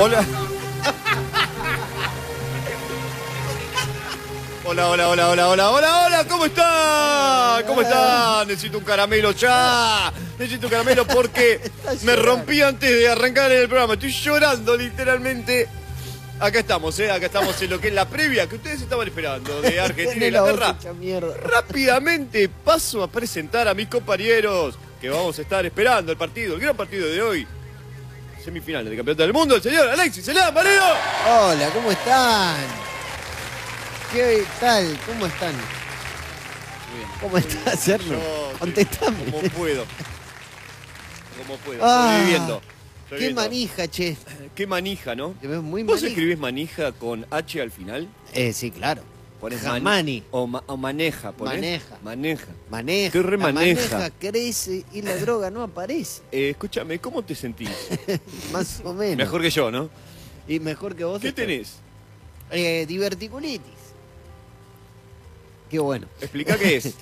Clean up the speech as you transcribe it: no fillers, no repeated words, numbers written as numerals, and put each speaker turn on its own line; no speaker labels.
Hola. Hola, hola, hola, hola, hola, hola, hola, ¿cómo está? ¿Cómo está? Necesito un caramelo ya. Necesito un caramelo porque me rompí antes de arrancar el programa. Estoy llorando literalmente. Acá estamos en lo que es la previa que ustedes estaban esperando de Argentina y Inglaterra. Rápidamente paso a presentar a mis compañeros que vamos a estar esperando el partido, el gran partido de hoy. Semifinales de Campeonato del Mundo, el señor Alexis Celán, marido.
Hola, ¿cómo están? ¿Qué tal? ¿Cómo están?
Bien.
¿Cómo estás, Sergio? Contestame.
Como puedo.
Ah,
Sobreviviendo.
Qué manija, che.
Qué manija, ¿no?
Te ves muy
¿Vos
manija.
escribís manija con H al final?
Sí, claro.
Pones
Jamani.
o maneja, ponés.
Maneja.
Maneja. Qué re
La
maneja.
maneja crece y la droga no aparece.
Escúchame, ¿cómo te sentís?
Más o menos.
Mejor que yo, ¿no?
Y mejor que vos.
¿Qué tenés?
Diverticulitis. Qué bueno.
Explica qué es.